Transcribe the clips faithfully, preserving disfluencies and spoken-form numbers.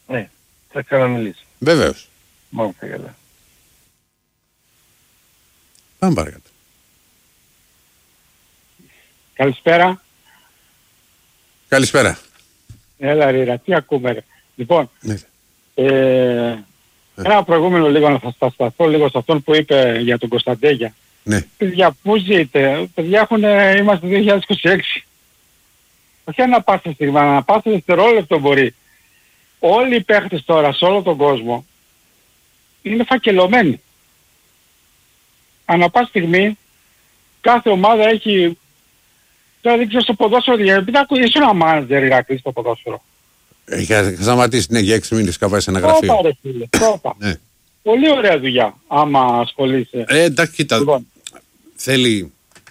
Ναι, θα ξαναμιλήσει. Βεβαίως. Μόνο θα καλά. Πάμε παρακάτω. Καλησπέρα. Καλησπέρα. Έλα Ρίρα, τι ακούμε ρε. Λοιπόν, Ναι. ε, ένα προηγούμενο λίγο να θα σταθώ λίγο σε αυτόν που είπε για τον Κωνσταντέγια. Ναι. Παιδιά, πού ζείτε, παιδιά έχουν, είμαστε δύο χιλιάδες είκοσι έξι. Όχι ανά πάσα στιγμή, ανά πάσα δευτερόλεπτο μπορεί. Όλοι οι παίχτες τώρα σε όλο τον κόσμο είναι φακελωμένοι. Ανά πάσα στιγμή κάθε ομάδα έχει... Τώρα δεν ξέρω στο ποδόσφαιρο, επειδή είσαι ένα μάνατζερ Ηρακλή στο ποδόσφαιρο. Έχει σταματήσει, ναι, για έξι μήνες καβάει σε ένα γραφείο. Πρώτα ρε φίλε, πρώτα. Ναι. Πολύ ωραία δουλειά, άμα ασχολείσαι. Ε, εντάξει, κοίτα, Λοιπόν. θέλει...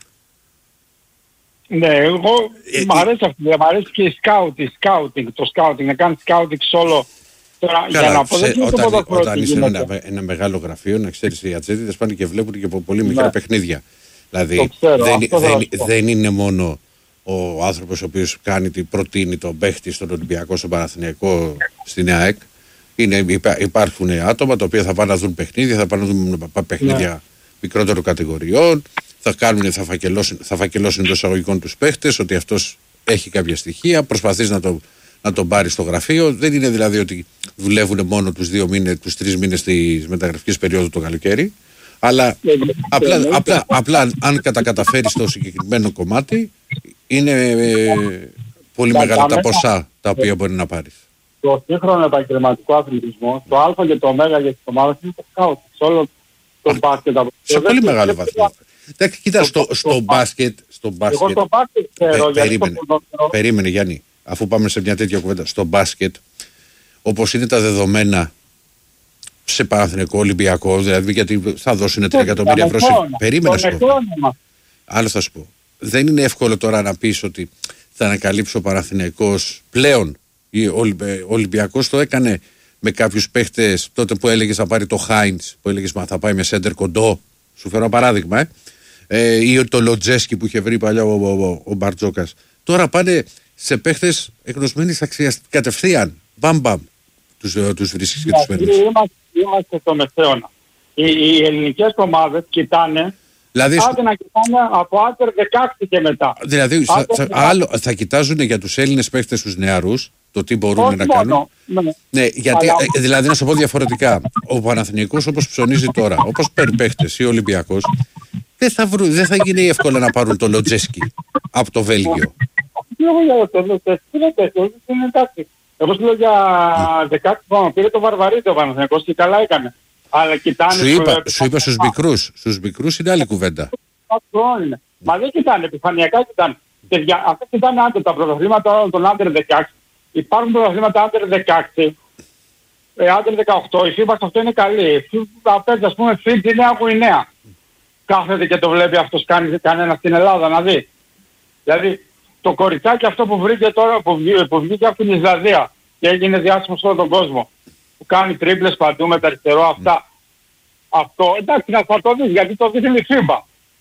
Ναι, εγώ Ε, μ' αρέσει αυτή, μ' αρέσει και η scouting, scouting, το scouting, να κάνεις scouting σε όλο. Τώρα, για Καλά, να πω, δεν σε, ξέρω το όταν, ποδόσφαιρο όταν τι είσαι γίνεται. ένα, ένα μεγάλο γραφείο, να ξέρεις οι ατζέντιδες πάνε και βλέπουν και από πολύ μικρά Ναι. παιχνίδια. Δηλαδή Το ξέρω, δεν, αυτό θέλω να δεν, σου πω. δεν είναι μόνο ο άνθρωπος ο οποίος κάνει, την- προτείνει τον παίχτη στον Ολυμπιακό, στον Παναθηναϊκό, στην ΑΕΚ. Είναι, υπά, υπάρχουν άτομα τα οποία θα πάνε να δουν παιχνίδια, θα πάνε να δουν παιχνίδια Ναι. μικρότερων κατηγοριών, θα, κάνουν, θα, φακελώσουν, θα φακελώσουν εντός εισαγωγικών τους παίχτες, ότι αυτός έχει κάποια στοιχεία, προσπαθείς να το, να τον πάρει στο γραφείο. Δεν είναι δηλαδή ότι δουλεύουν μόνο τους δύο μήνες, τους τρεις μήνες της μεταγραφικής περίοδου το καλοκαίρι. Αλλά απλά, απλά, απλά αν κατα καταφέρεις το συγκεκριμένο κομμάτι, είναι ε, πολύ Τα- μεγάλα τα τα μέσα- ποσά τα οποία μπορεί να πάρεις. Το σύγχρονο επαγγελματικό αθλητισμό, το α και το ω για τις ομάδες είναι το scouting. Σε όλο το μπάσκετ. Σε πολύ μεγάλο βαθμό. Εντάξει, κοίτα, στο, στο μπάσκετ, στο Εγώ μπάσκετ, το μπάσκετ Πε- ξέρω, γιατί περίμενε, το ποδόσφαιρο... περίμενε Γιάννη, αφού πάμε σε μια τέτοια κουβέντα, στο μπάσκετ, όπως είναι τα δεδομένα σε Παναθηναϊκό, Ολυμπιακό, δηλαδή γιατί θα δώσουν τρία εκατομμύρια ευρώ. σε- Περίμενε σου πω. Άλλο θα σου πω. Δεν είναι εύκολο τώρα να πεις ότι θα ανακαλύψει ο Παναθηναϊκός πλέον. Ο Ολυμπ- ο Ολυμπιακός το έκανε με κάποιους παίχτες τότε που έλεγες θα πάρει το Χάιντς, που έλεγες μα θα πάει με σέντερ κοντό. Σου φέρω ένα παράδειγμα, ε. ε ή το Λοτζέσκι που είχε βρει παλιά ο, ο, ο, ο Μπαρτζόκας. Τώρα πάνε σε παίχτες εγνωσμένης αξίας κατευθείαν. Μπαμ μπαμ. Τους, ε, τους βρίσκεις και τους παίρνεις. Είμαστε, είμαστε στο μεσαίωνα. Οι, οι ελληνικές ομάδες κοιτάνε, Δηλαδή, άντε να κοιτάνε από άντερ δεκαέξι και μετά. δηλαδή θα, Άντε θα, δεκαέξι. άλλο, θα κοιτάζουν για τους Έλληνες παίχτες τους νεαρούς το τι μπορούν Όχι να μόνο, κάνουν. ναι. Ναι, γιατί, Αλλά- ε, δηλαδή να σου πω διαφορετικά. Ο Παναθηναϊκός όπως ψωνίζει τώρα, όπως παίρνει παίχτες ή ο Ολυμπιακός, δεν θα, βρουν, δεν θα γίνει εύκολα να πάρουν το Λοτζέσκι από το Βέλγιο. Τι έχω για το τεστ, τι είναι τεστ, όχι, τι είναι εντάξει. Εγώ σου λέω για δεκαέξι χρόνια, πήρε το Βαρβαρίδη ο Παναθηναϊκός και καλά έκανε. Αλλά κοιτάνε... Σου είπα, στο- σου είπα στους μικρούς. Στους μικρούς είναι άλλη κουβέντα. Αυτό είναι. Μα δεν κοιτάνε, επιφανειακά κοιτάνε. Παιδιά, αυτά κοιτάνε άντε τα πρωταθλήματα των άντερ δεκαέξι. Υπάρχουν πρωταθλήματα άντερ δεκαέξι, ε, άντερ δεκαοκτώ. Η φίμπα αυτό είναι καλή. Η φίμπα παίζει, ας πούμε, Φίτζη Νέα Γουινέα. Κάθεται και το βλέπει αυτός, κάνει κανένα στην Ελλάδα να δει. Δηλαδή, το κοριτσάκι αυτό που βρήκε τώρα, που, βγή- που βγήκε από την Ισλανδία και έγινε διάσημο σε όλο τον κόσμο, που κάνει τρίπλες παντού με τα αριστερό αυτά. Αυτό, εντάξει, να θα το δεις, γιατί το δείχνει η φίμπα.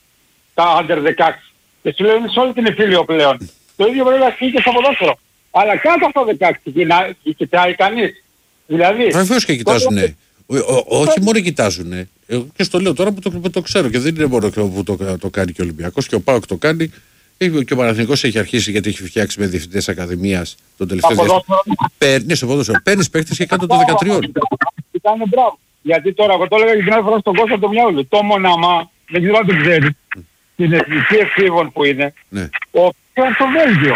Τα άντερ δεκαέξι. Και σου λέω είναι σε όλη την εφήλιο πλέον. Το ίδιο μπορεί να ισχύει και στο ποδόσφαιρο. Αλλά κάτω από το δεκαέξι κοιτά- κοιτάει κανείς. Δηλαδή... Βεβαίως και κοιτάζουν. τότε- Όχι μόνο κοιτάζουν. Και στο λέω τώρα που το, που το ξέρω και δεν είναι μόνο που το, το κάνει και ο Ολυμπιακός και ο ΠΑΟΚ το κάνει. Και ο Παναθηναϊκός έχει αρχίσει γιατί έχει φτιάξει με διευθυντές ακαδημίας τον τελευταίο Τα διάστημα. ποδόσφαιρα- Παίρνει στο ποδόσφαιρο. Παίρνει παίχτες και κάτω των δεκατρία. Κοιτάνε μπράβο. Γιατί τώρα εγώ το έλεγα και την άλλη φορά στον κόσμο το μυαλό. Το Μοναμά, δεν ξέρω αν το ξέρει, την εθνική εφήβων που είναι, Ναι. ο οποίος στο Βέλγιο.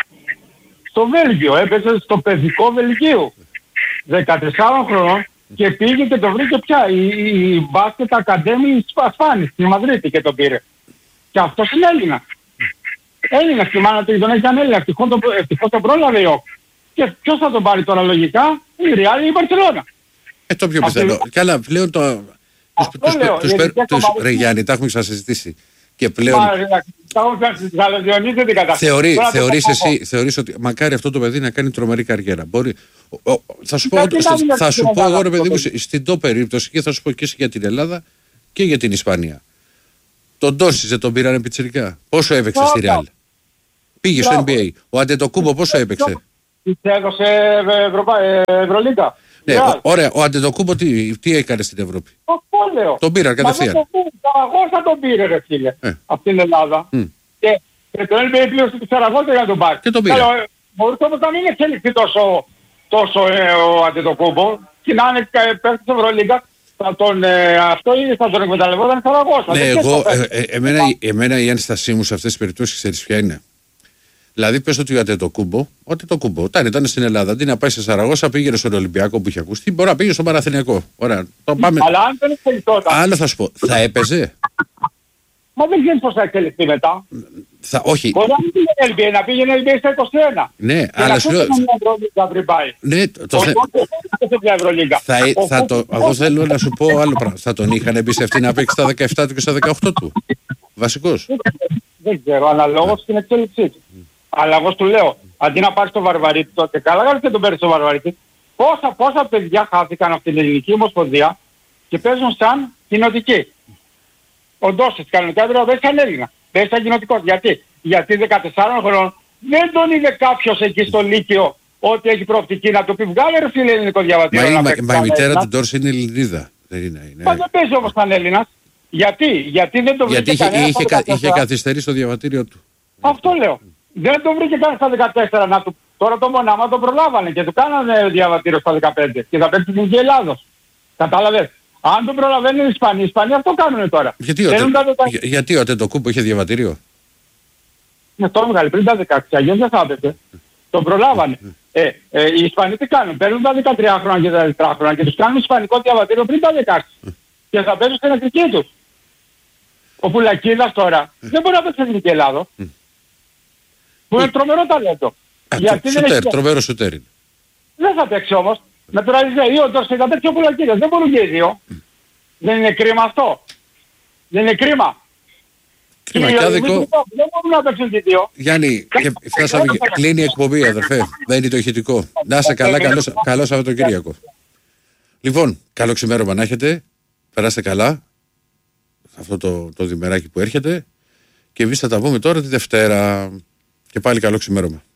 Στο Βέλγιο, έπεσε στο παιδικό Βελγίου. δεκατεσσάρων χρονών και πήγε και το βρήκε πια. Η, η Μπάσκετ Ακαδέμη Ασφάνη στη Μαδρίτη και το πήρε. Και αυτός είναι Έλληνας. Έλληνας, τη μάνα του τον έχει σαν Έλληνα. Ευτυχώς το, ευτυχώς το πρόλαβε ο. Και ποιος θα τον πάρει τώρα λογικά, η Real ή η Μπαρσελόνα. Ε, το πιο Αυτό- πιθανό. Καλά, πλέον το. Τους, Αυτό τους, λέω, τους, οι παίρ- ειδικές τους, ομάδες ρε είναι- Γιάννη, τα έχουμε ξανασυζητήσει. Και πλέον Μα, εντάξει, τα έχω πιάσει, θα Διονύση την κατάσταση. θεωρεί, Τώρα το θεωρείς πω. εσύ, θεωρείς ότι μακάρι αυτό το παιδί να κάνει τρομερή καριέρα. Μπορεί, ο, ο, θα σου πω, Κάτι εγώ- να είναι θα σου στην πω εγώ ρε Ελλάδα παιδί μου, αυτό το στην το περίπτωση και θα σου πω και για την Ελλάδα και για την Ισπανία. Τον Ντόσιζε τον πήρανε πιτσιρικά. Πόσο έπαιξε στη Πρώτα. Real. Πήγε στο Μπράβο. N B A. Ο Αντετοκούμπο πόσο έπαιξε. Της έδωσε Ευρωπα... Ευρωλίγκα. Ναι, ο, ωραία. Ο Αντετοκούμπο τι, τι έκανε στην Ευρώπη? Αυτό λέω. Τον πήραν κατευθείαν. Μα δεν το Σαραγώσα τον πήρε ρε φίλε. Ε. Από την Ελλάδα. Mm. Και, και το N B A πλήρωσε τη Σαραγώσα για να τον πάρει. Και τον πήρε. Μπορούσε όμως να μην εξελιχθεί τόσο, τόσο ε, ο Αντετοκούμπο και να είναι πέρσι της Ευρωλίγκα. Θα τον, ε, αυτό ή θα τον εκμεταλλευόταν η Σαραγώσα. Ναι, εγώ, ε, ε, εμένα, εμένα η ένστασή μου σε αυτές τις περιπτώσεις ξέρεις ποια είναι? Δηλαδή, πες ότι ο Αντετοκούμπο, ο Αντετοκούμπο, όταν ήταν στην Ελλάδα, αντί να πάει σε Σαραγώσα, πήγαινε στον Ολυμπιακό που είχε ακουστεί, μπορεί να πήγε στον Παναθηναϊκό. Ωραία, το πάμε. Αλλά αν δεν εξελιχθόταν. Άλλο θα σου πω, θα έπαιζε. Μα δεν ξέρεις πώς θα εξελιχθεί μετά. Θα, όχι. Μπορεί να μην πήγαινε N B A, να πήγαινε N B A στα είκοσι ένα. Ναι, αλλά σου λέω. Ναι, το θε... θα, θα το, εγώ θέλω να σου πω άλλο πράγμα. Θα τον είχαν εμπιστευτεί να παίξει στα δεκαεπτά του και στα δεκαοκτώ του. Βασικός. Δεν ξέρω, αναλόγως στην εξέλιξή του. Αλλά εγώ σου λέω, αντί να πάρει το Βαρβαρίτη τότε, καλά και τον παίρνει το Βαρβαρίτη, πόσα, πόσα παιδιά χάθηκαν από την Ελληνική Ομοσπονδία και παίζουν σαν κοινοτικοί. Ο Ντόσιτς κανονικά έπρεπε να παίζει σαν Έλληνα. Παίζει σαν κοινοτικός. Γιατί? Γιατί δεκατεσσάρων χρόνων δεν τον είδε κάποιος εκεί στο Λύκειο ότι έχει προοπτική να το πει βγάλε ρε φίλε ελληνικό διαβατήριο. Μα, μα, μα η μητέρα του Ντόρση είναι Ελληνίδα. Δεν είναι. είναι. Μα δεν παίζει όμως σαν Έλληνας. Γιατί? Γιατί δεν το βρήκε Γιατί κανένα είχε, είχε, είχε καθυστερήσει το διαβατήριο του. Αυτό λέω. Δεν το βρήκε κανένα στα δεκατέσσερα να του... Τώρα το μονάμα το προλάβανε και του κάνανε διαβατήριο στα δεκαπέντε και θα παίξει την Ελλάδος. Κατάλαβες. Αν τον προλαβαίνουν οι Ισπανοί, οι Ισπανοί αυτό κάνουν τώρα. Γιατί ο, τα... για, γιατί ο Αντετοκούμπο είχε διαβατήριο? Ναι, το έβγαλε πριν τα δεκαέξι, αλλιώς δεν θα έπαιζε. Τον προλάβανε. ε, ε, οι Ισπανοί τι κάνουν? Παίρνουν τα δεκατρία χρόνια και τα δεκατρία χρόνια και τους κάνουν ισπανικό διαβατήριο πριν τα δεκαέξι. Και θα παίζουν στην εθνική τους. Ο Πουλακίδας τώρα δεν μπορεί να παίξει στην εθνική Ελλάδος. Που είναι τρομερό ταλέντο. Γιατί δεν έχει... Τρομερό σουτέρ είναι. Δεν θα παίξει όμως. Με τον Ριζέ ή ο Ντόρση θα παίξει ο Πουλακίδας. Δεν μπορούν και οι δύο. Δεν είναι κρίμα αυτό? Δεν είναι κρίμα? Κρίμα και άδικο. Δεν μπορούν να παίξουν και δύο. Γιάννη, φτάσαμε, κλείνει η εκπομπή αδερφέ. Δεν είναι το ηχητικό. Να είσαι καλά, καλό Σαββατοκύριακο. Λοιπόν, καλό ξημέρωμα να έχετε. Περάστε καλά. Αυτό το, το διμεράκι που έρχεται. Και εμείς θα τα πούμε τώρα τη Δευτέρα. Και πάλι καλό ξημέρωμα.